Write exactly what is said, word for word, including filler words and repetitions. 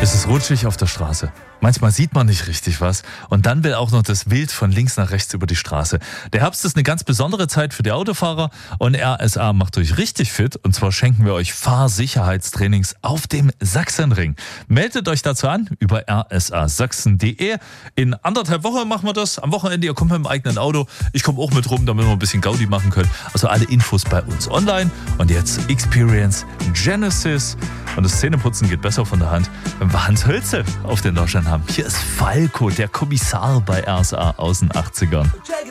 Es ist rutschig auf der Straße. Manchmal sieht man nicht richtig was und dann will auch noch das Wild von links nach rechts über die Straße. Der Herbst ist eine ganz besondere Zeit für die Autofahrer und R S A macht euch richtig fit und zwar schenken wir euch Fahrsicherheitstrainings auf dem Sachsenring. Meldet euch dazu an über r s a sachsen punkt d e. In anderthalb Wochen machen wir das. Am Wochenende, ihr kommt mit dem eigenen Auto. Ich komme auch mit rum, damit wir ein bisschen Gaudi machen können. Also alle Infos bei uns online. Und jetzt Experience Genesis. Und das Zähneputzen geht besser von der Hand, wenn wir Hans Hölze auf den Lauschern haben. Hier ist Falco, der Kommissar bei R S A aus den achtzigern.